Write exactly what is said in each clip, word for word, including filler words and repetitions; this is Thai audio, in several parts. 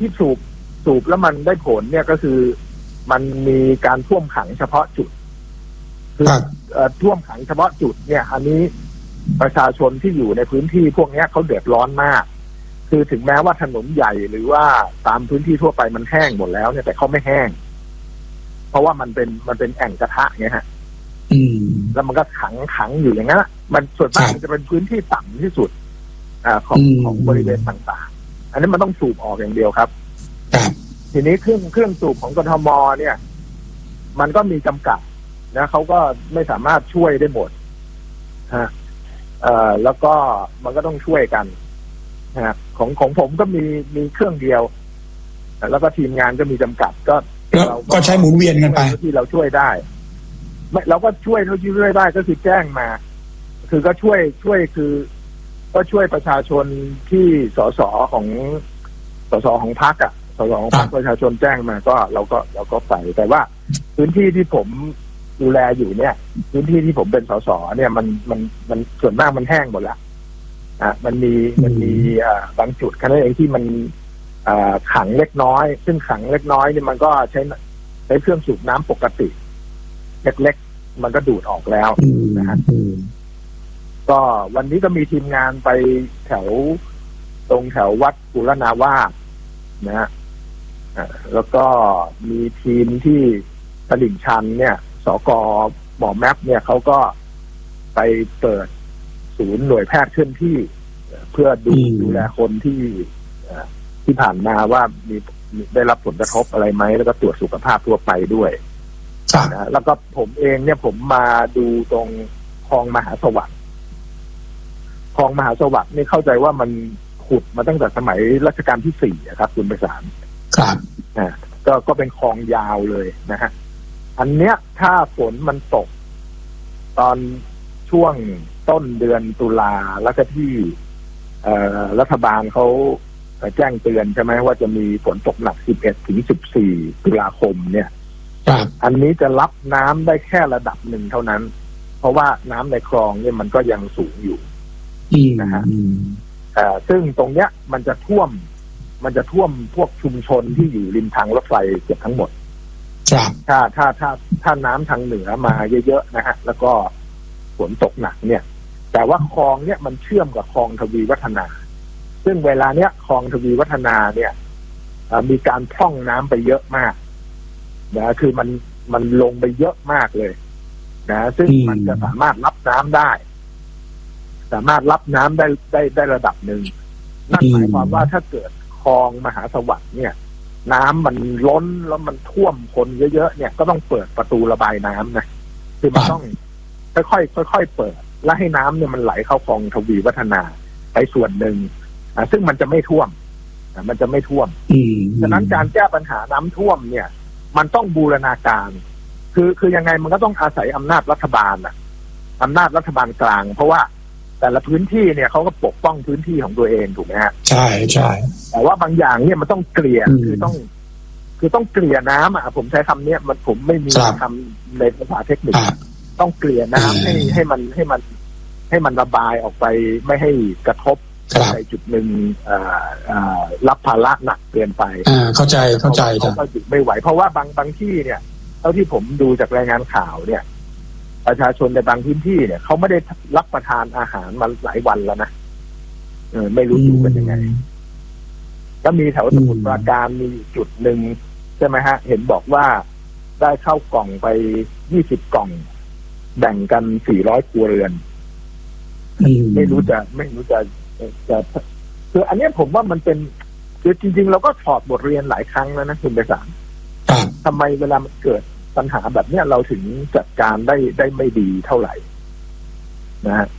ที่สูบสูบแล้วมันได้ผลเนี่ยก็คือมันมีการท่วมขังเฉพาะจุดคือท่วมขังเฉพาะจุดเนี่ยอันนี้ประชาชนที่อยู่ในพื้นที่พวกนี้เขาเดือดร้อนมากคือถึงแม้ว่าถนนใหญ่หรือว่าตามพื้นที่ทั่วไปมันแห้งหมดแล้วเนี่ยแต่เขาไม่แห้งเพราะว่ามันเป็นมันเป็นแอ่งกระทะไงฮะแล้วมันก็ขังขังอยู่อย่างนั้นมันส่วนมากมันจะเป็นพื้นที่ต่ำที่สุดอ่าของของบริเวณต่างๆอันนี้มันต้องสูบออกอย่างเดียวครับทีนี้เครื่องเครื่องสูบของกทมเนี่ยมันก็มีจำกัดนะเขาก็ไม่สามารถช่วยได้หมดฮะเอ่อแล้วก็มันก็ต้องช่วยกันนะของของผมก็มีมีเครื่องเดียวแล้วก็ทีมงานก็มีจำกัดก็เราก็ใช้หมุนเวียนกันไปที่เราช่วยได้ไม่เราก็ช่วยเท่าที่ช่วยได้ก็คือแจ้งมาคือก็ช่วยช่วยคือก็ช่วยประชาชนที่สสของสสของพรรคอ่ะสสของพรรคประชาชนแจ้งมาก็เราก็เราก็ไปแต่ว่าพื้นที่ที่ผมดูแลอยู่เนี่ยพื้นที่ที่ผมเป็นสสเนี่ยมันมันมันส่วนมากมันแห้งหมดแล้วอ่ะมันมีมันมีอ่าบางจุดแค่นั้นเองที่มันอ่าขังเล็กน้อยซึ่งขังเล็กน้อยเนี่ยมันก็ใช้ใช้เครื่องสูบน้ำปกติเล็กๆมันก็ดูดออกแล้วนะฮะก็วันนี้ก็มีทีมงานไปแถวตรงแถววัดกุลนาวาสนะฮะแล้วก็มีทีมที่ตลิ่งชันเนี่ยสกหมอแมปเนี่ยเขาก็ไปเปิดศูนย์หน่วยแพทย์เคลื่อนที่เพื่อดูดูแลคนที่ที่ผ่านมาว่ามีได้รับผลกระทบอะไรไหมแล้วก็ตรวจสุขภาพทั่วไปด้วยนะแล้วก็ผมเองเนี่ยผมมาดูตรงคลองมหาสวัสดิ์คลองมหาสวัสดิ์นี่เข้าใจว่ามันขุดมาตั้งแต่สมัยรัชกาลที่สี่ครับคุณประสานครับอ่าก็ก็เป็นคลองยาวเลยนะฮะอันเนี้ยถ้าฝนมันตกตอนช่วงต้นเดือนตุลาแล้วก็ที่เอ่อรัฐบาลเขาแจ้งเตือนใช่ไหมว่าจะมีฝนตกหนักสิบเอ็ดถึงสิบสี่ตุลาคมเนี่ยอันนี้จะรับน้ำได้แค่ระดับหนึ่งเท่านั้นเพราะว่าน้ำในคลองเนี่ยมันก็ยังสูงอยู่นะฮะอ่าซึ่งตรงเนี้ยมันจะท่วมมันจะท่วมพวกชุมชนที่อยู่ริมทางรถไฟเกือบทั้งหมดถ้าถ้าถ้าถ้าน้ำทางเหนือมาเยอะๆนะฮะแล้วก็ฝนตกหนักเนี่ยแต่ว่าคลองเนี่ยมันเชื่อมกับคลองทวีวัฒนาซึ่งเวลาเนี้ยคลองทวีวัฒนาเนี่ยมีการพร่องน้ำไปเยอะมากนะคือมันมันลงไปเยอะมากเลยนะซึ่งมันจะสามารถรับน้ำได้สามารถรับน้ำได้ได้ได้ระดับหนึ่งนั่นหมายความว่าถ้าเกิดคลองมหาสวัสดิ์เนี่ยน้ำมันล้นแล้วมันท่วมคนเยอะๆเนี่ยก็ต้องเปิดประตูระบายน้ำนะคือมันต้องค่อยๆค่อยๆเปิดแล้วให้น้ำเนี่ยมันไหลเข้าคลองทวีวัฒนาไปส่วนหนึ่งอ่าซึ่งมันจะไม่ท่วมอ่ามันจะไม่ท่วมฉะนั้นการแก้ปัญหาน้ำท่วมเนี่ยมันต้องบูรณาการคือคือยังไงมันก็ต้องอาศัยอำนาจรัฐบาลอ่ะอำนาจรัฐบาลกลางเพราะว่าแต่ละพื้นที่เนี่ยเขาก็ปกป้องพื้นที่ของตัวเองถูกไหมฮะใช่ใช่แต่ว่าบางอย่างเนี่ยมันต้องเกลี่ยคือต้องคือต้องเกลี่ยน้ำอ่ะผมใช้คำเนี้ยมันผมไม่มีคำในภาษาเทคนิคต้องเกลี่ยน้ำให้ให้มันให้มันให้มันระบายออกไปไม่ให้กระทบในจุดหนึ่งรับภาระหนักเกินไปเข้าใจเข้าใจเขาก็หยุดไม่ไหวเพราะว่าบางบางที่เนี่ยเท่าที่ผมดูจากรายงานข่าวเนี่ยประชาชนในบางพื้นที่เนี่ยเขาไม่ได้รับประทานอาหารมาหลายวันแล้วนะเออไม่รู้อยู่กันยังไงแล้วมีแถวสมุทรปราการมีจุดหนึ่งใช่ไหมฮะเห็นบอกว่าได้เข้ากล่องไปยี่สิบกล่องแบ่งกันสี่ร้อยครัวเรือนไม่รู้จะไม่รู้จะจะคืออันนี้ผมว่ามันเป็นคือจริงๆเราก็ถอดบทเรียนหลายครั้งแล้วนะคุณเบสานทำไมเวลามันเกิดปัญหาแบบเนี้ยเราถึงจัดการได้ได้ไม่ดีเท่าไหร่นะฮะ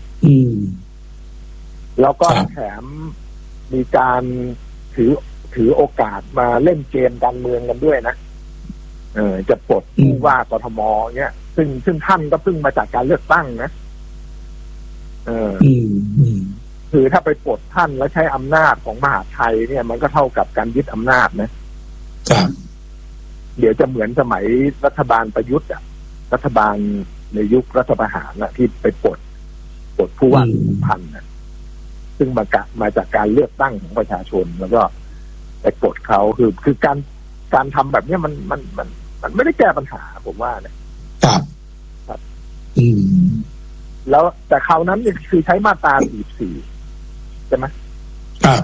แล้วก็แถมมีการถือถือโอกาสมาเล่นเกมการเมืองกันด้วยนะเออจะปลดผู้ว่ากทมเนี้ยซึ่งซึ่งท่านก็เพิ่งมาจากการเลือกตั้งนะเออคือถ้าไปปลดท่านแล้วใช้อำนาจของมหาไทยเนี่ยมันก็เท่ากับการยึดอำนาจนะครับเดี๋ยวจะเหมือนสมัยรัฐบาลประยุทธ์อ่ะรัฐบาลในยุครัฐประหารน่ะที่ไปปลดปลดผู้ว่าพันน่ะซึ่งมากะมาจากการเลือกตั้งของประชาชนแล้วก็ไปกดเขาคือคือการการทำแบบนี้มันมันมันมันไม่ได้แก้ปัญหาผมว่าเนี่ยครับครับอืมแล้วแต่คราวนั้นเนี่ยคือใช้มาตราสี่สิบสี่ใช่ไหมครับ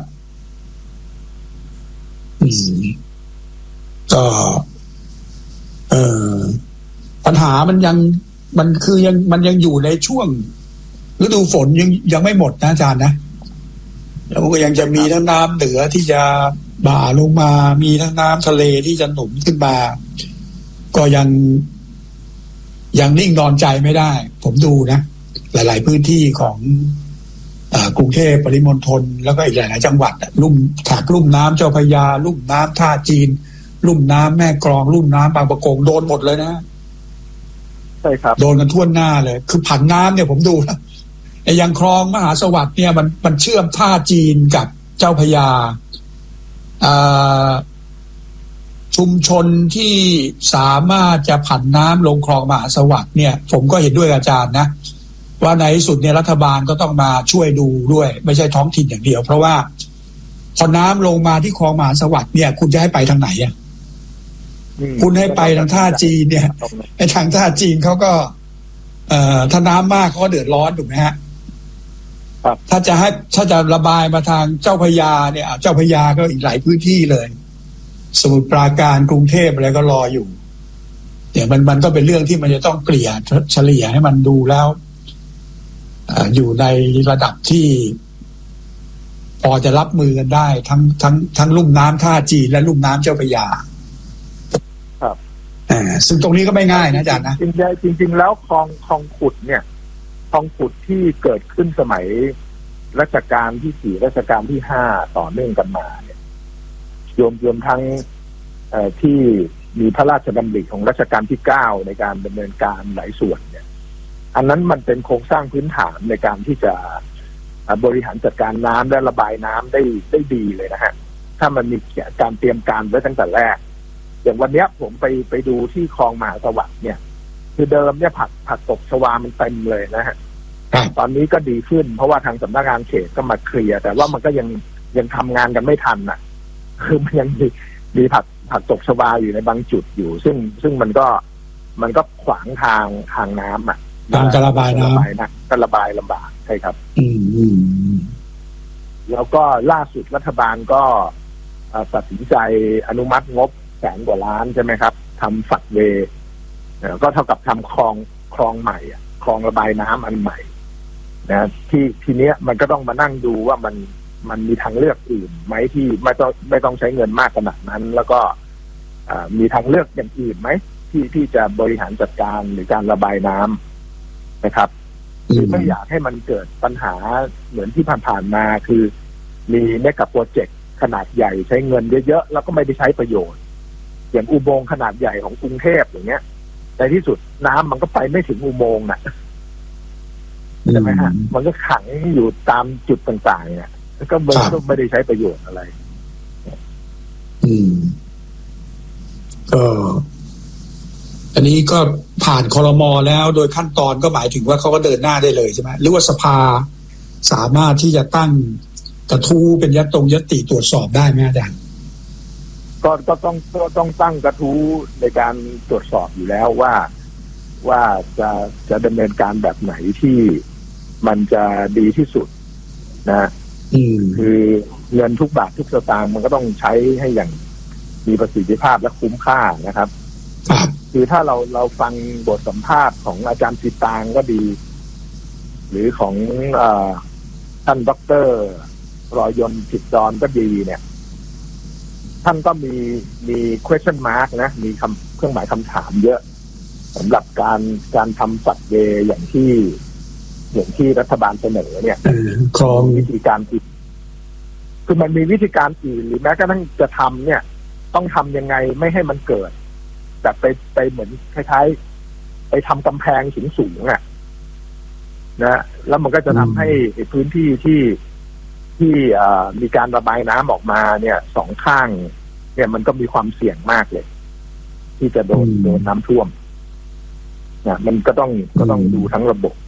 อืมก็เอ่อปัญหามันยังมันคือยังมันยังอยู่ในช่วงฤดูฝนยังยังไม่หมดนะอาจารย์นะแล้วก็ยังจะมีทั้งน้ำเหนือที่จะบ่าลงมามีทั้งน้ำทะเลที่จะหนุนขึ้นมาก็ยังยังนิ่งนอนใจไม่ได้ผมดูนะหลายๆพื้นที่ของอ่ากรุงเทพปริมณฑลแล้วก็อีกหลายๆจังหวัดลุ่มถากลุ่มน้ำเจ้าพระยาลุ่มน้ำท่าจีนลุ่มน้ำแม่กลองลุ่มน้ำบางประกงโดนหมดเลยนะใช่ครับโดนกันทั่วหน้าเลยคือผันน้ำเนี่ยผมดูนะไอ้ยังคลองมหาสวัสดิ์เนี่ยมันมันเชื่อมท่าจีนกับเจ้าพระยาอ่าชุมชนที่สามารถจะผันน้ำลงคลองมหาสวัสดิ์เนี่ยผมก็เห็นด้วยอาจารย์นะว่าในที่สุดเนี่ยรัฐบาลก็ต้องมาช่วยดูด้วยไม่ใช่ท้องถิ่นอย่างเดียวเพราะว่าพอน้ำลงมาที่คลองมหาสวัสดิ์เนี่ยคุณจะให้ไปทางไหนอ่ะคุณให้ไปทางท่าจีนเนี่ยไอ้ทางท่าจีนเขาก็เอ่อถ้าน้ำมากเขาก็เดือดร้อนถูกไหมฮะถ้าจะให้ถ้าจะระบายมาทางเจ้าพระยาเนี่ยเจ้าพระยาก็อีกหลายพื้นที่เลยสมุทรปราการกรุงเทพอะไรก็รออยู่เดี๋ยวมันมันก็เป็นเรื่องที่มันจะต้องเกลี่ยเฉลี่ยให้มันดูแล้วอยู่ในระดับที่พอจะรับมือกันได้ทั้งทั้งทั้งลุ่มน้ำท่าจีนและลุ่มน้ำเจ้าพระยาครับอ่าซึ่งตรงนี้ก็ไม่ง่ายนะอาจารย์นะจริงๆจริงๆแล้วคลองคลองขุดเนี่ยคลองขุดที่เกิดขึ้นสมัยรัชกาลที่สี่รัชกาลที่ห้าต่อเนื่องกันมาเนี่ยรวมรวมทั้งเอ่อที่มีพระราชดำริของรัชกาลที่เก้าในการดำเนินการหลายส่วนเนี่ยอันนั้นมันเป็นโครงสร้างพื้นฐานในการที่จะบริหารจัดการน้ำและระบายน้ำได้ได้ดีเลยนะฮะถ้ามันมีการเตรียมการไว้ตั้งแต่แรกอย่างวันนี้ผมไปไปดูที่คลองมหาสวัสดิ์เนี่ยคือเดิมเนี่ยผักผักตบชวามันเต็มเลยนะฮะตอนนี้ก็ดีขึ้นเพราะว่าทางสำนักงานเขตก็มาเคลียร์แต่ว่ามันก็ยังยังทำงานกันไม่ทันน่ะคือมันยังมีมีผักผักตบชวาอยู่ในบางจุดอยู่ซึ่งซึ่งมันก็มันก็ขวางทางทางน้ำอ่ะทางการระบายน้ำนะก็ระบายลำบากใช่ครับอืมอืมแล้วก็ล่าสุดรัฐบาลก็ตัดสินใจอนุมัติงบแสนกว่าล้านใช่ไหมครับทำฝักเวย์ก็เท่ากับทำคลองคลองใหม่อ่ะคลองระบายน้ำอันใหม่นะที่ทีเนี้ยมันก็ต้องมานั่งดูว่ามันมันมีทางเลือกอื่นไหมที่ไม่ต้องไม่ต้องใช้เงินมากขนาดนั้นแล้วก็มีทางเลือกอย่างอื่นไหมที่ที่จะบริหารจัดการหรือการระบายน้ำนะครับคือไม่อยากให้มันเกิดปัญหาเหมือนที่ผ่านๆมาคือมีเมกะโปรเจกต์ขนาดใหญ่ใช้เงินเยอะๆแล้วก็ไม่ได้ใช้ประโยชน์อย่างอุโมงค์ขนาดใหญ่ของกรุงเทพอย่างเงี้ยในที่สุดน้ำมันก็ไปไม่ถึงอุโมงค์น่ะใช่ไหมฮะมันก็ขังอยู่ตามจุดต่างๆเนี่ยก็ไม่ได้ใช้ประโยชน์อะไรอืมก็อันนี้ก็ผ่านครม.แล้วโดยขั้นตอนก็หมายถึงว่าเขาก็เดินหน้าได้เลยใช่ไหมหรือว่าสภาสามารถที่จะตั้งกระทู้เป็นยัตตรงยัตติตรวจสอบได้ไหมอาจารย์ก็ก็ต้องก็ต้องตั้งกระทู้ในการตรวจสอบอยู่แล้วว่าว่าจะจะดำเนินการแบบไหนที่มันจะดีที่สุดนะคือเงินทุกบาททุกสตางค์มันก็ต้องใช้ให้อย่างมีประสิทธิภาพและคุ้มค่านะครับคือถ้าเราเราฟังบทสัมภาษณ์ของอาจารย์สิตางก็ดี หรือของเอ่อท่านด็อกเตอร์รอยนต์จิตดอนก็ดีเนี่ยท่านก็มีมี question mark นะมีคำเครื่องหมายคำถามเยอะสำหรับการการทำฝักเวย์อย่างที่อย่างที่รัฐบาลเสนอเนี่ยครองวิธีการอื่นคือมันมีวิธีการอื่นหรือแม้กระทั่งจะทำเนี่ยต้องทำยังไงไม่ให้มันเกิดแต่ไปไปเหมือนคล้ายๆไปทำกำแพงสูงสูงอ่ะนะแล้วมันก็จะทำให้พื้นที่ที่ที่มีการระบายน้ำออกมาเนี่ยสองข้างเนี่ยมันก็มีความเสี่ยงมากเลยที่จะโดนโดนน้ำท่วมนะมันก็ต้องก็ต้องดูทั้งระบบ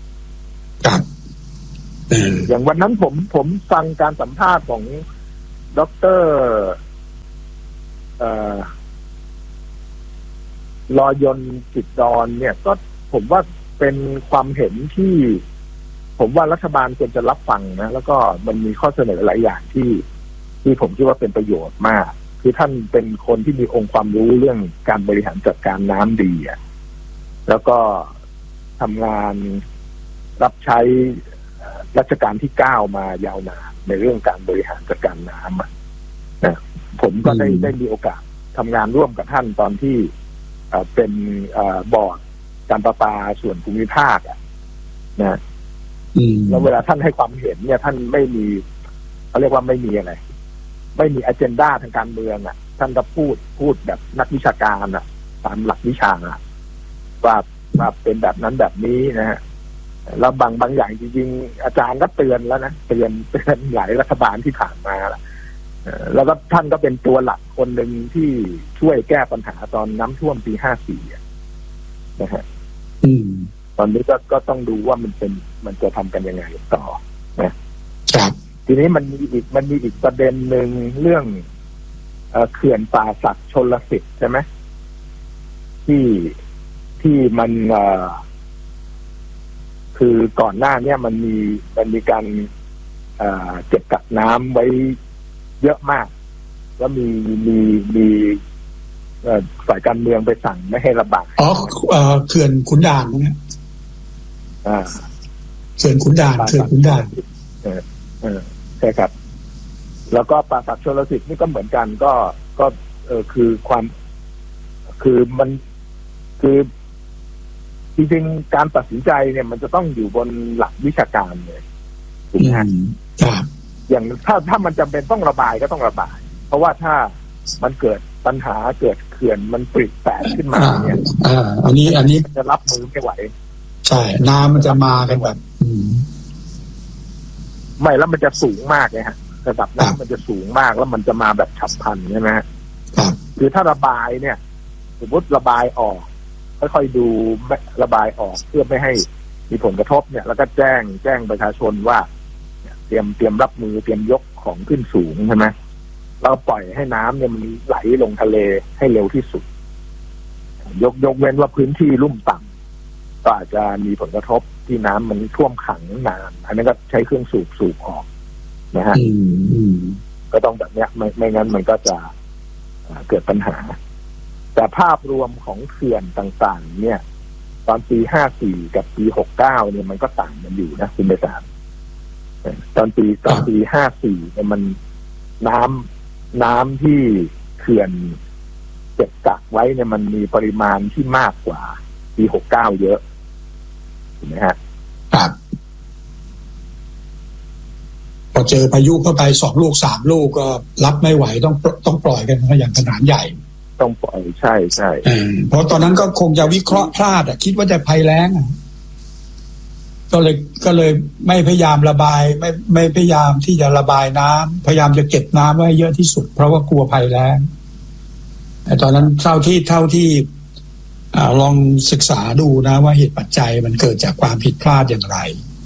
อย่างวันนั้นผมผมฟังการสัมภาษณ์ของดรเอ่อรอยนจิตดอนเนี่ยก็ผมว่าเป็นความเห็นที่ผมว่ารัฐบาลควรจะรับฟังนะแล้วก็มันมีข้อเสนอหลายอย่างที่ที่ผมคิดว่าเป็นประโยชน์มากคือท่านเป็นคนที่มีองค์ความรู้เรื่องการบริหารจัดการน้ำดีอ่ะแล้วก็ทำงานรับใช้รัชกาลที่เก้ามายาวนานในเรื่องการบริหารจัดการน้ำนะผมก็ได้ได้มีโอกาสทำงานร่วมกับท่านตอนที่เป็นบอร์ดการประปาส่วนภูมิภาคอ่ะนะแล้วเวลาท่านให้ความเห็นเนี่ยท่านไม่มีเขาเรียกว่าไม่มีอะไรไม่มีอเจนดาทางการเมืองอ่ะท่านก็พูดพูดแบบนักวิชาการอ่ะตามหลักวิชาว่าว่าเป็นแบบนั้นแบบนี้นะฮะแล้วบางบางอย่างจริงๆอาจารย์ก็เตือนแล้วนะเตือนเตือนหลายรัฐบาลที่ผ่านมาแล้วก็ท่านก็เป็นตัวหลักคนหนึ่งที่ช่วยแก้ปัญหาตอนน้ำท่วมปีห้าสี่นะฮะตอนนี้ก็ก็ต้องดูว่ามันเป็นมันจะทำกันยังไงต่อนะครับทีนี้มันมีอีกมันมีอีกประเด็นหนึ่งเรื่องเอ่อเขื่อนป่าสักชลสิทธิ์ใช่ไหมที่ที่มันเอ่อคือก่อนหน้านี้มันมีมันมีการเอ่อเก็บกักน้ำไว้เยอะมากแล้วมีมีมีฝ่ายการเมืองไปสั่งไม่ให้ระบายอ๋อเอ่อเขื่อนขุนด่านเนี่ยอ่าเขื่อนขุนด่านเขื่อนขุนด่านเออเออใช่ครับแล้วก็ป่าสักชลสิทธิ์นี่ก็เหมือนกันก็ก็เออคือความคือมันคือจริงๆการตัดสินใจเนี่ยมันจะต้องอยู่บนหลักวิชาการเลยถูกไหมครับอย่างถ้าถ้ามันจำเป็นต้องระบายก็ต้องระบายเพราะว่าถ้ามันเกิดปัญหาเกิดเขื่อนมันปริแตกขึ้นมาเนี่ยอ่าอันนี้อันนี้จะรับมือไม่ไหวใช่น้ำมันจะมากันแบบไม่แล้วมันจะสูงมากเลยฮะระดับน้ำมันจะสูงมากแล้วมันจะมาแบบฉับพลันใช่ไหมครับคือถ้าระบายเนี่ยสมมติระบายออกค่อยๆดูระบายออกเพื่อไม่ให้มีผลกระทบเนี่ยแล้วก็แจ้งแจ้งประชาชนว่าเตรียมเตรียมรับมือเตรียมยกของขึ้นสูงใช่ไหมเราปล่อยให้น้ำเนี่ยมันไหลลงทะเลให้เร็วที่สุดยกยกเว้นว่าพื้นที่ลุ่มต่ำก็อาจจะมีผลกระทบที่น้ำมันท่วมขังนานอันนั้นก็ใช้เครื่องสูบสูบออกนะฮะก็ต้องแบบเนี้ยไม่ไม่งั้นมันก็จะเกิดปัญหาแต่ภาพรวมของเขื่อนต่างๆเนี่ยตอนปีห้าสี่กับปีหกเก้าเนี่ยมันก็ต่างกันอยู่นะคุณประสานตอนปีตอนปีห้าสี่เนี่ยมันน้ำน้ำที่เขื่อนเก็บกักไว้เนี่ยมันมีปริมาณที่มากกว่าปีหกเก้าเยอะถูกไหมฮะครับพอเจอพายุเข้าไปสองลูกสามลูกก็รับไม่ไหวต้องต้องปล่อยกันอย่างขนาดใหญ่ต้องปล่อยใช่ใช่เพราะตอนนั้นก็คงจะวิเคราะห์พลาดอ่ะคิดว่าจะภัยแล้งอ่ะก็เลยก็เลยไม่พยายามระบายไม่ไม่พยายามที่จะระบายน้ำพยายามจะเก็บน้ำไว้เยอะที่สุดเพราะว่ากลัวภัยแล้งแต่ตอนนั้นเท่าที่เท่าที่อ่าลองศึกษาดูนะว่าเหตุปัจจัยมันเกิดจากความผิดพลาดอย่างไร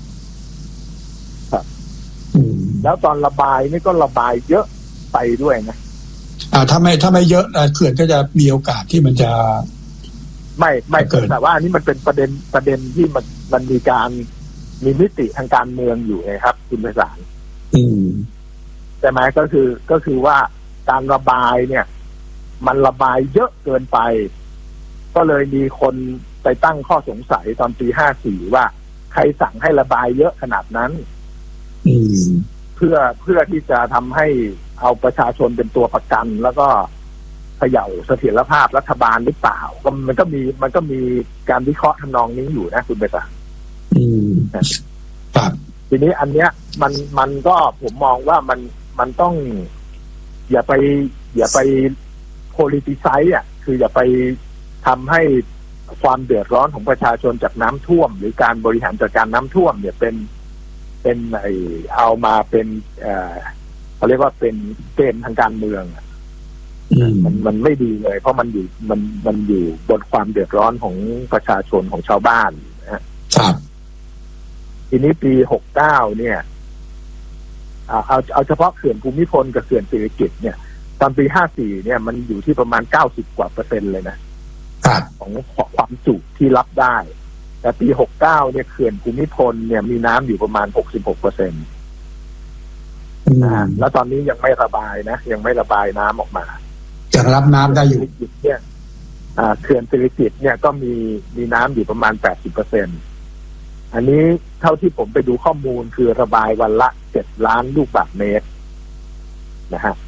ครับแล้วตอนระบายนี่ก็ระบายเยอะไปด้วยนะอ่าถ้าไม่ถ้าไม่เยอะเขื่อนก็จะมีโอกาสที่มันจะไม่ไม่เกิดแต่ว่าอันนี้มันเป็นประเด็นประเด็นที่มันมันมีการมีมิติทางการเมืองอยู่ไงครับคุณประสานอืมใช่ไหมก็คือก็คือว่าการระบายเนี่ยมันระบายเยอะเกินไปก็เลยมีคนไปตั้งข้อสงสัยตอนปีห้าสี่ว่าใครสั่งให้ระบายเยอะขนาดนั้นอืมเพื่อเพื่อที่จะทำให้เอาประชาชนเป็นตัวประกันแล้วก็เขย่าเสถียรภาพรัฐบาลหรือเปล่าก็มันก็มีมันก็มีการวิเคราะห์ทำนองนี้อยู่นะคุณเบสานอืมครับทีนี้อันเนี้ยมันมันก็ผมมองว่ามันมันต้องอย่าไปอย่าไป politicize อ่ะคืออย่าไปทำให้ความเดือดร้อนของประชาชนจากน้ำท่วมหรือการบริหารจัดการน้ำท่วมเนี่ยเป็นเป็นไอเอามาเป็นเอ่อเขาเรียกว่าเป็นเกมทางการเมืองมันมันไม่ดีเลยเพราะมันอยู่มันมันอยู่บนความเดือดร้อนของประชาชนของชาวบ้านนะครับทีนี้ปีหกเก้าเนี่ยเอาเอาเอาเฉพาะเขื่อนภูมิพลกับเขื่อนสิริกิติ์เนี่ยตอนปีห้าสี่เนี่ยมันอยู่ที่ประมาณเก้าสิบกว่าเปอร์เซ็นต์เลยนะของความจุที่รับได้แต่ปีหกเก้าเนี่ยเขื่อนภูมิพลเนี่ยมีน้ำอยู่ประมาณหกสิบหกเปอร์เซ็นต์นะแล้วตอนนี้ยังไม่ระบายนะยังไม่ระบายน้ำออกมาจะรับน้ำได้อยู่เนี่ยเขื่อนสิริกิติ์เนี่ยก็มีมีน้ำอยู่ประมาณแปดสิบเปอร์เซ็นต์อันนี้เท่าที่ผมไปดูข้อมูลคือระบายวันละเจ็ดล้านลูกบาศก์เมตรนะฮะ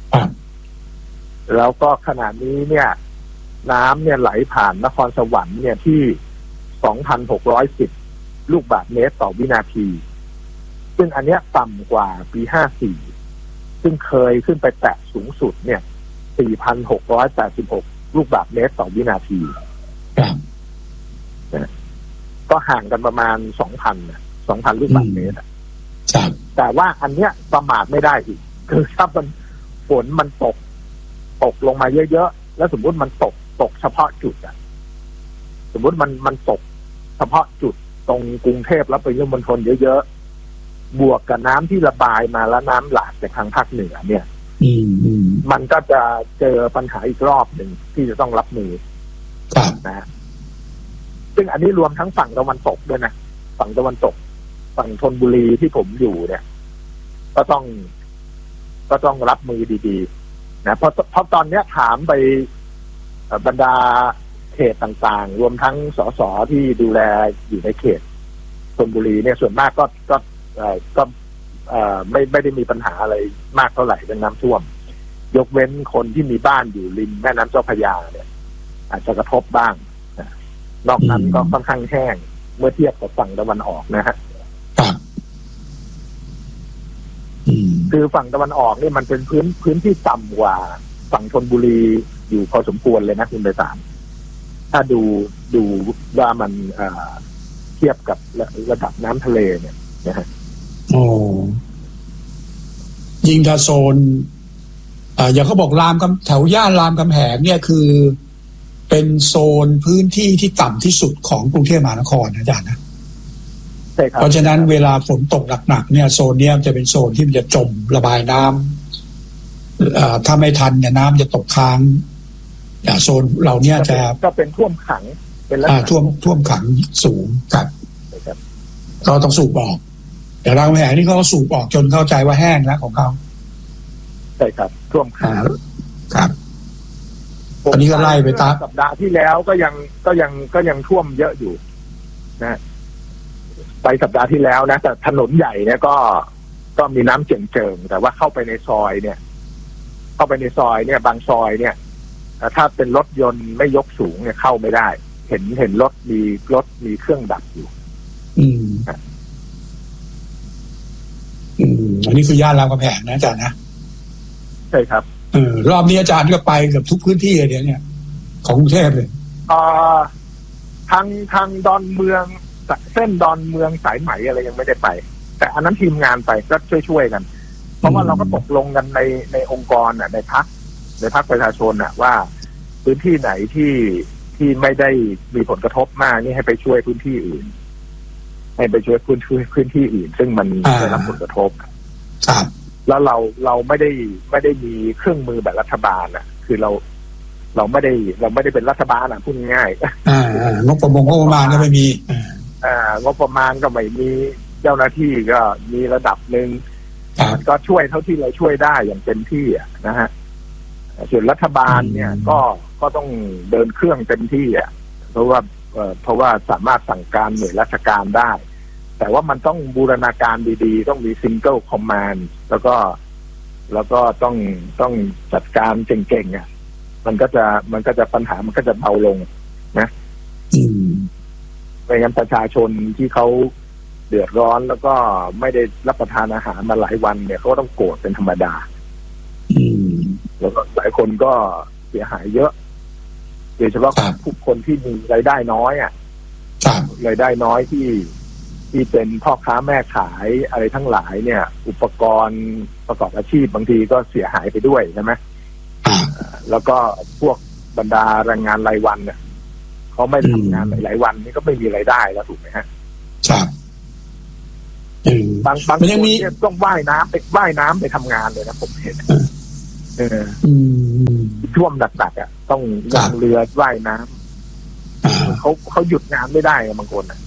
แล้วก็ขณะนี้เนี่ยน้ำเนี่ยไหลผ่านนครสวรรค์เนี่ยที่ สองพันหกร้อยสิบ ลูกบาศก์เมตรต่อวินาทีซึ่งอันเนี้ยต่ำกว่าปีห้าสี่ซึ่งเคยขึ้นไปแตะสูงสุดเนี่ย สี่พันหกร้อยแปดสิบหก ลูกบาศก์เมตรต่อวินาทีก็ห่างกันประมาณ สองพัน สองพัน ลูกบาศก์เมตรแต่ว่าอันเนี้ยประมาทไม่ได้อีกคือถ้ามันฝนมันตกตกลงมาเยอะๆแล้วสมมติมันตกตกเฉพาะจุดอ่ะสมมติมันมันตกเฉพาะจุดตรงกรุงเทพแล้วไปปริมณฑลเยอะๆบวกกับน้ำที่ระบายมาแล้วน้ำหลากจากทางภาคเหนือเนี่ยมันก็จะเจอปัญหาอีกรอบหนึ่งที่จะต้องรับมือนะซึ่งอันนี้รวมทั้งฝั่งตะวันตกด้วยนะฝั่งตะวันตกฝั่งธนบุรีที่ผมอยู่เนี่ยก็ต้องก็ต้องรับมือดีๆนะเพราะเพราะตอนนี้ถามไปบรรดาเขตต่างๆรวมทั้งสสที่ดูแลอยู่ในเขตธนบุรีเนี่ยส่วนมากก็ก็ก็ไม่ไม่ได้มีปัญหาอะไรมากเท่าไหร่เรื่องน้ำท่วมยกเว้นคนที่มีบ้านอยู่ริมแม่น้ำเจ้าพระยาเนี่ยอาจจะกระทบบ้างนอกนั้นก็ค่อนข้างแห้งเมื่อเทียบกับฝั่งตะวันออกนะฮะคือฝั่งตะวันออกนี่มันเป็นพื้นพื้นที่ต่ำกว่าฝั่งธนบุรีอยู่พอสมควรเลยนะคุณไปตามถ้าดูดูว่ามันเทียบกับระดับน้ำทะเลเนี่ยนะฮะโอ้ยิงถ้าโซนอ่าอย่างเขาบอกรามคำแถวย่านรามคำแหงเนี่ยคือเป็นโซนพื้นที่ที่ต่ำที่สุดของกรุงเทพมหานครนะอาจารย์นะเพราะฉะนั้นเวลาฝนตกหนักๆเนี่ยโซนนี้จะเป็นโซนที่มันจะจมระบายน้ำถ้าไม่ทันเนี่ยน้ำจะตกค้างโซนเหล่านี้จะก็เป็นท่วมขังเป็นอ่าท่วมท่วมขังสูงครับก็ต้องสูบออกแต่รามคำแหงนี่ก็สูบออกจนเข้าใจว่าแห้งแล้วของเขาใช่ครับท่วมขังครับตอนนี้ก็ไล่ไปตามสัปดาห์ที่แล้วก็ยังก็ยังก็ยังท่วมเยอะอยู่นะไปสัปดาห์ที่แล้วนะแต่ถนนใหญ่เนี่ยก็ก็มีน้ำเจิ่งๆแต่ว่าเข้าไปในซอยเนี่ยเข้าไปในซอยเนี่ยบางซอยเนี่ยถ้าเป็นรถยนต์ไม่ยกสูงเนี่ยเข้าไม่ได้เห็นเห็นรถมีรถมีเครื่องดับอยู่อืมอืมอันนี้คือย่านรามคำแหงนะอาจารย์นะใช่ครับเออรอบนี้อาจารย์ก็ไปเกือบทุกพื้นที่เลยเนี่ยของกรุงเทพเลยอ่าทางทางดอนเมืองเส้นดอนเมืองสายไหมอะไรยังไม่ได้ไปแต่อันนั้นทีมงานไปก็ช่วยๆกันเพราะว่าเราก็ตกลงกันในในองค์กรน่ะในพรรคในพรรคประชาชนน่ะว่าพื้นที่ไหนที่ที่ไม่ได้มีผลกระทบมากนี่ให้ไปช่วยพื้นที่อื่นให้ไปช่วยพื้นที่พื้นที่อื่นซึ่งมันได้รับผลกระทบครับแล้วเราเราไม่ได้ไม่ได้มีเครื่องมือแบบรัฐบาลอ่ะคือเราเราไม่ได้เราไม่ได้เป็นรัฐบาลอ่ะพูดง่ายๆอ่างบประมาณงบประมาณก็ไม่มีอ่างบประมาณก็ไม่มีเจ้าหน้าที่ก็มีระดับหนึ่งก็ช่วยเท่าที่เราช่วยได้อย่างเต็มที่อ่ะนะฮะส่วนรัฐบาลเนี่ยก็ก็ต้องเดินเครื่องเต็มที่อ่ะเพราะว่าเพราะว่าสามารถสั่งการหน่วยราชการได้แต่ว่ามันต้องบูรณาการดีๆต้องมีซิงเกิลคอมมานด์แล้วก็แล้วก็ต้องต้องจัดการเก่งๆอ่ะมันก็จะมันก็จะปัญหามันก็จะเบาลงนะไม่งั้นประชาชนที่เขาเดือดร้อนแล้วก็ไม่ได้รับประทานอาหารมาหลายวันเนี่ยเขาก็ต้องโกรธเป็นธรรมดาแล้วก็หลายคนก็เสียหายเยอะโดยเฉพาะผู้คนที่มีรายได้น้อยอ่ะรายได้น้อยที่ที่เป็นพ่อค้าแม่ขายอะไรทั้งหลายเนี่ยอุปกรณ์ประกอบอาชีพบางทีก็เสียหายไปด้วยใช่ไหมแล้วก็พวกบรรดาแรงงานรายวันเนี่ยเขาไม่ทำงานหลายวันนี่ก็ไม่มีรายได้แล้วถูกไหมฮะครับอืมบางบางคนเนี่ยต้องว่ายน้ำไปว่ายน้ำไปทำงานเลยนะผมเห็นเออท่วมหนักๆอ่ะต้องลงเรือว่ายน้ำเขาเขาหยุดงานไม่ได้บางคนอ่ะ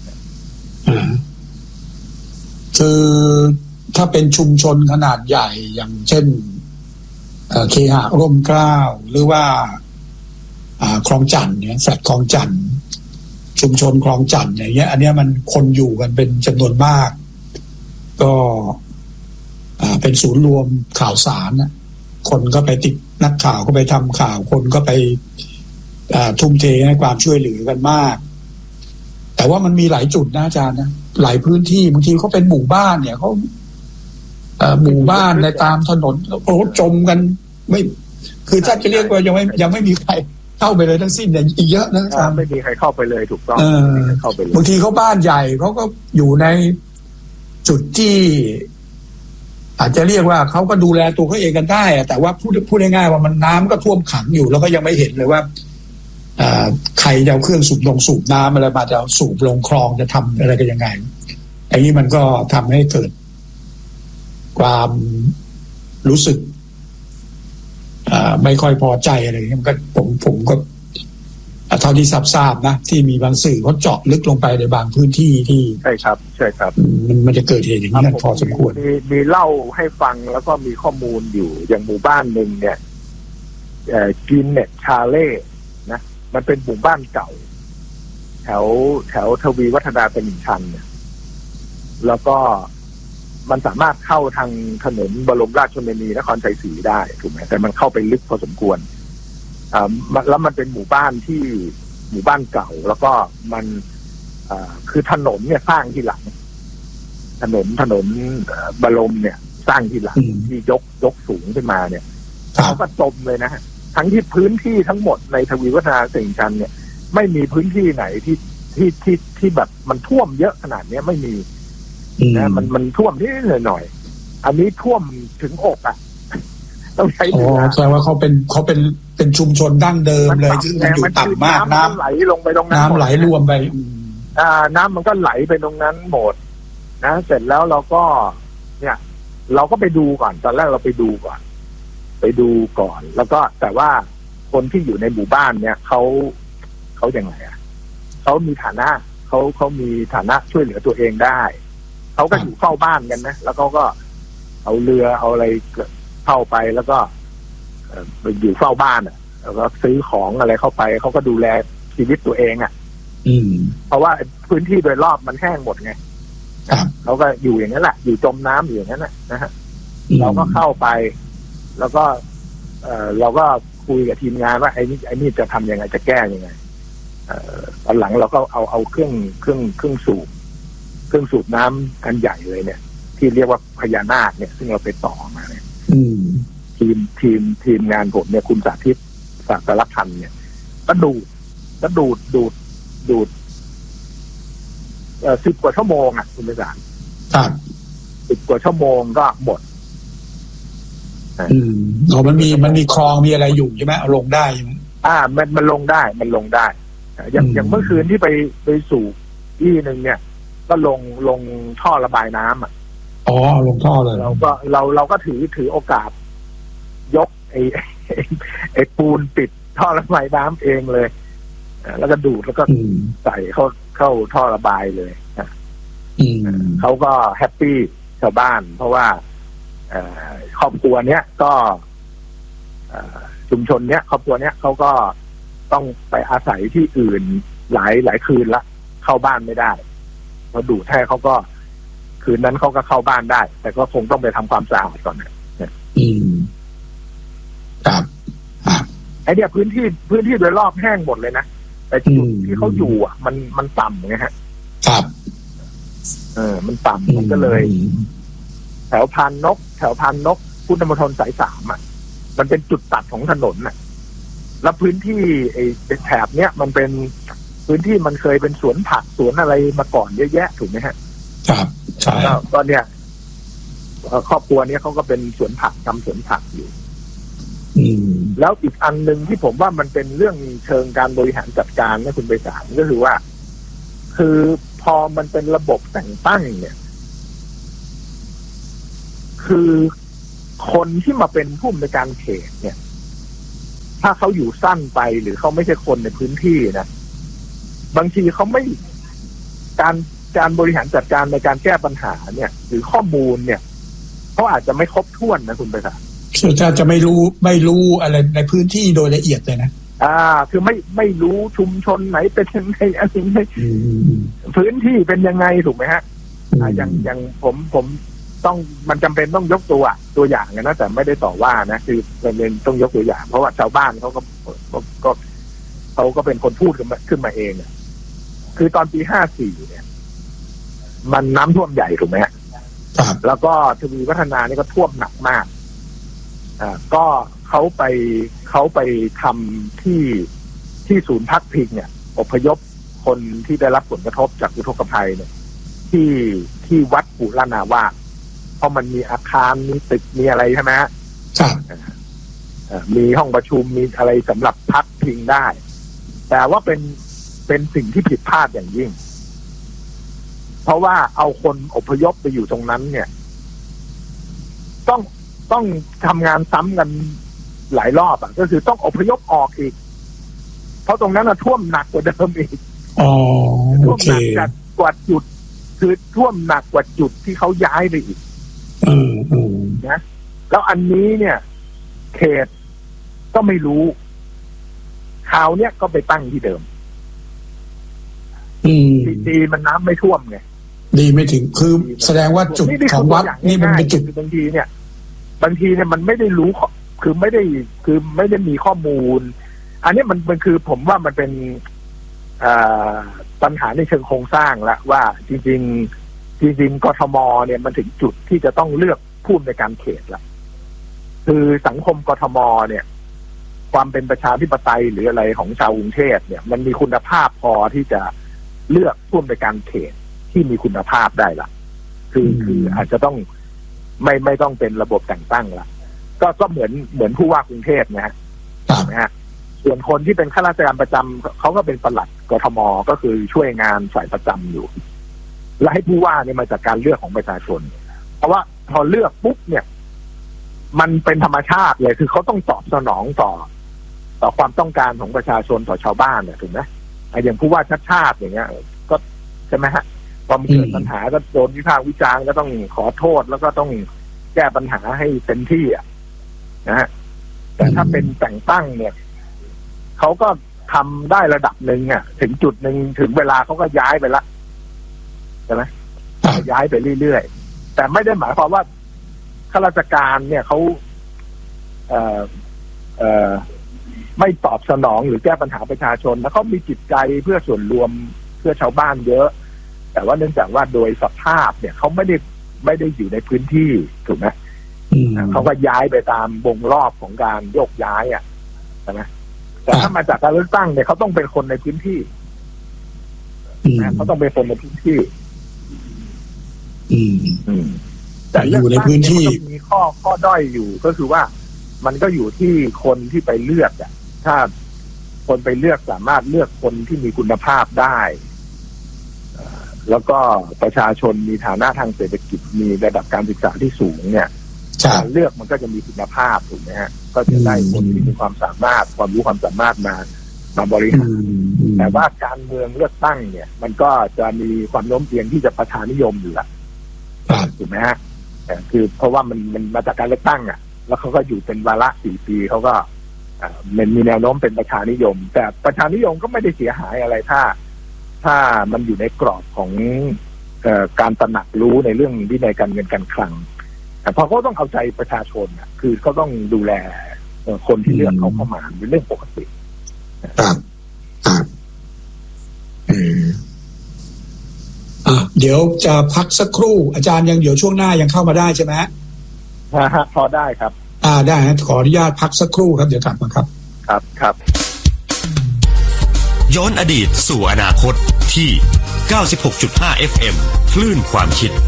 คือถ้าเป็นชุมชนขนาดใหญ่อย่างเช่นเคหะร่มเกล้าหรือว่าคลองจันทน์เนี่ยแฟลตคลองจันทน์ชุมชนคลองจันทน์อย่างเงี้ยอันนี้มันคนอยู่กันเป็นจำนวนมากก็เป็นศูนย์รวมข่าวสารนะคนก็ไปติดนักข่าวก็ไปทำข่าวคนก็ไปทุ่มเทให้ความช่วยเหลือกันมากแต่ว่ามันมีหลายจุดนะอาจารย์นะหลายพื้นที่บางทีเขาเป็นหมู่บ้านเนี่ยเขาหมู่บ้านในตามถนนโอ้จมกันไม่คือถ้าจะเรียกว่ายังไม่ยังไม่มีใครเข้าไปเลยทั้งสิ้นเนี่ยอีกเยอะนะอาจารย์ไม่มีใครเข้าไปเลยถูกต้องเข้าไปเลยบางทีเขาบ้านใหญ่เขาก็อยู่ในจุดที่อาจจะเรียกว่าเขาก็ดูแลตัวเขาเองกันได้แต่ว่าพูดพูดง่ายๆว่ามันน้ำก็ท่วมขังอยู่แล้วก็ยังไม่เห็นเลยว่าใครจะเอาเครื่องสูบลงสูบน้ำอะไรมาจะสูบลงคลองจะทำอะไรกันยังไงอันนี้มันก็ทำให้เกิดความรู้สึกไม่ค่อยพอใจอะไรอย่างเงี้ยมันก็ผมผมก็เท่าที่ทราบๆนะที่มีบางสื่อเขาเจาะลึกลงไปในบางพื้นที่ที่ใช่ครับใช่ครับมันมันจะเกิดเหตุอย่างนี้พอสมควรมีมีเล่าให้ฟังแล้วก็มีข้อมูลอยู่อย่างหมู่บ้านหนึ่งเนี่ยเอ่อกินเน็ตชาเล่นะมันเป็นหมู่บ้านเก่าแถวแถวทวีวัฒนาตลิ่งชันเนี่ยแล้วก็มันสามารถเข้าทางถนนบรมราชชนนีนครชัยศรีได้ถูกไหมแต่มันเข้าไปลึกพอสมควรอ่าแล้วมันเป็นหมู่บ้านที่หมู่บ้านเก่าแล้วก็มันอ่าคือถนนเนี่ยสร้างที่หลังถนนถนนบรมเนี่ยสร้างที่หลังที่ยกยกสูงขึ้นมาเนี่ยเขาก็จมเลยนะฮะทั้งที่พื้นที่ทั้งหมดในทวีวัฒนาตลิ่งชันเนี่ยไม่มีพื้นที่ไหนที่ที่ที่ที่แบบมันท่วมเยอะขนาดนี้ไม่มีนะมันมันท่วมนิดหน่อยอันนี้ท่วมถึงอกอ่ะต้องใช้เรือแสดงว่าเขาเป็นเขาเป็นเป็นชุมชนดั้งเดิมเลยที่มันอยู่ต่ำมากน้ำไหลลงไปตรงนั้นน้ำไหลรวมไปอ่าน้ำมันก็ไหลไปตรงนั้นหมดนะเสร็จแล้วเราก็เนี่ยเราก็ไปดูก่อนตอนแรกเราไปดูก่อนไปดูก่อนแล้วก็แต่ว่าคนที่อยู่ในหมู่บ้านเนี่ยเขาเขาอย่างไรอ่ะเขามีฐานะเขาเขามีฐานะช่วยเหลือตัวเองได้เขาก็อยู่เฝ้าบ้านกันนะแล้วเขาก็เอาเรือเอาอะไรเข้าไปแล้วก็ไปอยู่เฝ้าบ้านอ่ะแล้วก็ซื้อของอะไรเข้าไปเขาก็ดูแลชีวิตตัวเองอ่ะอืมเพราะว่าพื้นที่โดยรอบมันแห้งหมดไงเขาก็อยู่อย่างนั้นแหละอยู่จมน้ำอยู่อย่างนั้นนะฮะเราก็เข้าไปแล้วก็เออเราก็คุยกับทีมงานว่าไอ้นี่ไอ้นี่จะทำยังไงจะแก้ยังไงเอ่อตอนหลังเราก็เอาเอาเครื่องเครื่องเครื่องสูบเครื่องสูบน้ำอันใหญ่เลยเนี่ยที่เรียกว่าพญานาคเนี่ยซึ่งเราไปต่อมาเนี่ยทีมทีมทีมงานผมเนี่ยคุณสาธิตศักดิ์รพันธ์เนี่ยก็ดูดก็ดูดดูดดูดเอ่อสิบกว่าชั่วโมงอ่ะคุณประสานครับสิบกว่าชั่วโมงก็หมดอืมอ๋อมันมีมันมีคลองมีอะไรอยู่ใช่ไหมเอาลงได้ใช่ไหมอ่ามันมันลงได้มันลงได้อย่างอย่างเมื่อคืนที่ไปไปสู่ที่หนึ่งเนี่ยก็ลงลงท่อระบายน้ำอ่ะอ๋อลงท่อเลยเราก็เราเราก็ถือถือโอกาสยกไอ้ไอ้ปูนปิดท่อระบายน้ำเองเลยแล้วก็ดูดแล้วก็ใส่เข้าเข้าท่อระบายเลยเขาก็แฮปปี้ชาวบ้านเพราะว่าครอบครัวเนี้ยก็ชุมชนเนี้ยครอบครัวเนี้ยเขาก็ต้องไปอาศัยที่อื่นหลายหลายคืนละเข้าบ้านไม่ได้พอดูดแท้เขาก็คืนนั้นเขาก็เข้าบ้านได้แต่ก็คงต้องไปทำความสะอาดก่อนเนี่ยอืมครับไอเนี้ยพื้นที่พื้นที่โดยรอบแห้งหมดเลยนะแต่จุดที่เขาอยู่อ่ะมันมันต่ำไงฮะครับเออมันต่ำมันก็เลยแถวพานนกแถวพานนกพุทธมณฑลสายสามอ่ะมันเป็นจุดตัดของถนนน่ะแล้วพื้นที่ไอ้แถบเนี้ยมันเป็นพื้นที่มันเคยเป็นสวนผักสวนอะไรมาก่อนเยอะแยะถูกไหมฮะครับใช่แล้วก็เนี่ยครอบครัวเนี้ยเขาก็เป็นสวนผักทำสวนผักอยู่แล้วอีกอันหนึ่งที่ผมว่ามันเป็นเรื่องเชิงการบริหารจัดการนะคุณไปสารก็คือว่าคือพอมันเป็นระบบแต่งตั้งเนี่ยคือคนที่มาเป็นผู้อำนวยการเขตเนี่ยถ้าเขาอยู่สั้นไปหรือเขาไม่ใช่คนในพื้นที่นะบางทีเขาไม่การการบริหารจัดการในการแก้ปัญหาเนี่ยหรือข้อมูลเนี่ยเขาอาจจะไม่ครบถ้วนนะคุณไปค่ะคือจะจะไม่รู้ไม่รู้อะไรในพื้นที่โดยละเอียดเลยนะอ่าคือไม่ไม่รู้ชุมชนไหนเป็นยังไงอะไรยังไงพื้นที่เป็นยังไงถูกไหมฮะอ่าอย่างอย่างผมผมต้องมันจำเป็นต้องยกตัวตัวอย่างนะแต่ไม่ได้ต่อว่านะคือเป็นต้องยกตัวอย่างเพราะว่าชาวบ้านเขาก็ก็เขาก็เป็นคนพูดขึ้นมาขึ้นมาเองคือตอนปีห้าสี่เนี่ยมันน้ำท่วมใหญ่ถูกไหมฮะครับแล้วก็ทวีวัฒนานี่ก็ท่วมหนักมากอ่าก็เขาไปเขาไปทำที่ที่ศูนย์พักพิงเนี่ยอพยพคนที่ได้รับผลกระทบจากอุทกภัยเนี่ยที่ที่วัดปุรานาวาสเพราะมันมีอาคารมีตึกมีอะไรใช่ไหมฮะครับมีห้องประชุมมีอะไรสำหรับพักพิงได้แต่ว่าเป็นเป็นสิ่งที่ผิดพลาดอย่างยิ่งเพราะว่าเอาคนอพยพไปอยู่ตรงนั้นเนี่ยต้องต้องทำงานซ้ำกันหลายรอบอ่ะก็คือต้องอพยพออกอีกเพราะตรงนั้นน่ะท่วมหนักกว่าเดิมอีกอ๋อท่วมหนักจากกว่าจุดคือท่วมหนักกว่าจุดที่เขาย้ายไปอีกอืมอืมนะแล้วอันนี้เนี่ยเขตก็ไม่รู้ข่าวเนี้ยก็ไปตั้งที่เดิมอืมดีมันน้ำไม่ท่วมไงดีไม่ถึงคือแสดงว่าจุดของวัดนี่มันเป็นจุดบางทีเนี่ยบางทีเนี่ยมันไม่ได้รู้คือไม่ได้คือไม่ได้มีข้อมูลอันนี้มันมันคือผมว่ามันเป็นปัญหาในเชิงโครงสร้างละว่าจริงๆจริงๆกทมเนี่ยมันถึงจุดที่จะต้องเลือกผู้ในการเขตละคือสังคมกทมเนี่ยความเป็นประชาธิปไตยหรืออะไรของชาวกรุงเทพเนี่ยมันมีคุณภาพพอที่จะเลือกผู้ในการเขตที่มีคุณภาพได้ละคือคืออาจจะต้องไม่ไม่ต้องเป็นระบบแต่งตั้งละก็ก็เหมือนเหมือนผู้ว่ากรุงเทพนะฮะนะฮะส่วนคนที่เป็นข้าราชการประจำเขาก็เป็นปลัดกทมก็คือช่วยงานฝ่ายประจำอยู่และให้ผู้ว่าเนี่ยมาจากการเลือกของประชาชนเพราะว่าพอเลือกปุ๊บเนี่ยมันเป็นธรรมชาติเลยคือเขาต้องตอบสนองต่อต่อความต้องการของประชาชนต่อชาวบ้านเนี่ยถูกไหมอย่างผู้ว่าชัดชาติอย่างเงี้ยก็ใช่ไหมฮะพอมันเกิดปัญหาก็โดนวิพากษ์วิจารณ์ก็ต้องขอโทษแล้วก็ต้องแก้ปัญหาให้เต็มที่อ่ะนะฮะแต่ถ้าเป็นแต่งตั้งเนี่ยเขาก็ทำได้ระดับหนึ่งอ่ะถึงจุดหนึ่งถึงเวลาเขาก็ย้ายไปละใช่ไหมย้ายไปเรื่อยๆแต่ไม่ได้หมายความว่าข้าราชการเนี่ยเขาเอ่อเอ่อไม่ตอบสนองหรือแก้ปัญหาประชาชนแล้วเขามีจิตใจเพื่อส่วนรวมเพื่อชาวบ้านเยอะแต่ว่าเนื่องจากว่าโดยสภาพเนี่ยเขาไม่ได้ไม่ได้อยู่ในพื้นที่ถูกไหมเขาก็ย้ายไปตามวงรอบของการโยกย้ายอ่ะใช่ไหมแต่ถ้ามาจากการเลือกตั้งเนี่ยเขาต้องเป็นคนในพื้นที่เขาต้องเป็นคนในพื้นที่แต่อยู่ในพื้นที่มีข้อข้อด้อยอยู่ก็คือว่ามันก็อยู่ที่คนที่ไปเลือกอ่ะถ้าคนไปเลือกสามารถเลือกคนที่มีคุณภาพได้แล้วก็ประชาชนมีฐานะทางเศรษฐกิจมีระดับการศึกษาที่สูงเนี่ยการเลือกมันก็จะมีคุณภาพถูกไหมฮะก็จะได้คนที่มีความสามารถความรู้ความสามารถมามาบริหารแต่ว่าการเมืองเลือกตั้งเนี่ยมันก็จะมีความโน้มเอียงที่จะประชานิยมอยู่ละถูกไหมฮะคือเพราะว่ามันมันมาจากการเลือกตั้งอ่ะแล้วเขาก็อยู่เป็นวาระสี่ปีเขาก็มันมีแนวโน้มเป็นประชานิยมแต่ประชานิยมก็ไม่ได้เสียหายอะไรถ้าถ้ามันอยู่ในกรอบของเอ่อการตระหนักรู้ในเรื่องวินัยการเงินการคลังแต่พอเขาต้องเอาใจประชาชนอ่ะคือเขาต้องดูแลคนที่เลือกเขาเข้ามาเป็นเรื่องปกติครับครับเอออ่ะเดี๋ยวจะพักสักครู่อาจารย์ยังเดี๋ยวช่วงหน้ายังเข้ามาได้ใช่ไหมฮะพอได้ครับอ่าได้ฮะขออนุญาตพักสักครู่ครับเดี๋ยวกลับมาครับครับครับย้อนอดีตสู่อนาคตที่ เก้าสิบหกจุดห้า เอฟ เอ็ม คลื่นความคิด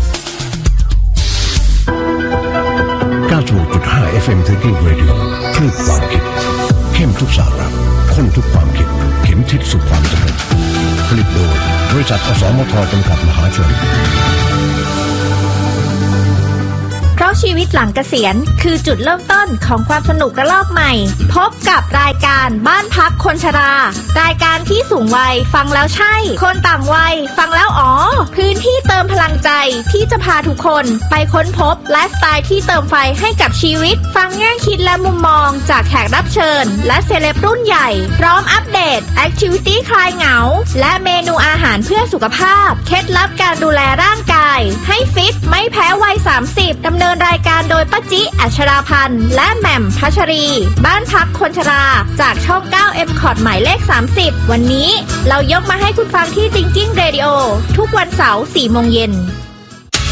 เก้าสิบหกจุดห้า เอฟ เอ็ม Thinking Radio คลื่นความคิดเข้มทุกสาระข้นทุกความคิดเข็มทิศสู่ความสำเร็จผลิตโดยบริษัทอสมทจำกัดมหาชนเพราะชีวิตหลังเกษียณคือจุดเริ่มต้นของความสนุกระลอกใหม่พบกับรายการบ้านพักคนชรารายการที่สูงวัยฟังแล้วใช่คนต่างวัยฟังแล้วอ๋อพื้นที่เติมพลังใจที่จะพาทุกคนไปค้นพบไลฟ์สไตล์ที่เติมไฟให้กับชีวิตฟังแง่คิดและมุมมองจากแขกรับเชิญและเซเลบรุ่นใหญ่พร้อมอัปเดตแอคทิวิตี้คลายเหงาและเมนูอาหารเพื่อสุขภาพเคล็ดลับการดูแลร่างกายให้ฟิตไม่แพ้วัยสามสิบดำเนินรายการโดยป้าจิอัชราพันธ์และแหม่มพัชรีบ้านพักคนชราจากช่องเก้า เอ็ม คอท หมายเลขสามสิบวันนี้เรายกมาให้คุณฟังที่ Thinking Radio ทุกวันเสาร์ สี่โมงเย็น